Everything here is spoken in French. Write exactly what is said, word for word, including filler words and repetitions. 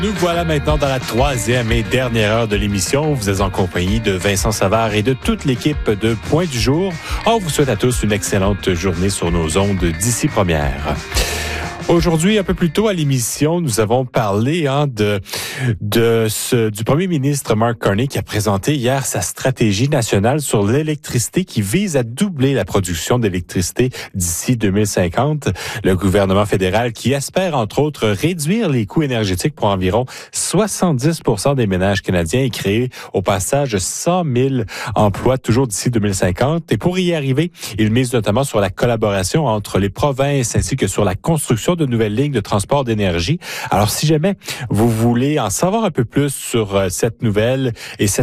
Nous voilà maintenant dans la troisième et dernière heure de l'émission. Vous êtes en compagnie de Vincent Savard et de toute l'équipe de Point du Jour. On vous souhaite à tous une excellente journée sur nos ondes d'ici première. Aujourd'hui, un peu plus tôt à l'émission, nous avons parlé hein, de, de ce, du premier ministre Mark Carney qui a présenté hier sa stratégie nationale sur l'électricité qui vise à doubler la production d'électricité d'ici deux mille cinquante. Le gouvernement fédéral qui espère, entre autres, réduire les coûts énergétiques pour environ soixante-dix pour cent des ménages canadiens et créer au passage cent mille emplois toujours d'ici deux mille cinquante. Et pour y arriver, il mise notamment sur la collaboration entre les provinces ainsi que sur la construction de nouvelles lignes de transport d'énergie. Alors, si jamais vous voulez en savoir un peu plus sur cette nouvelle et cette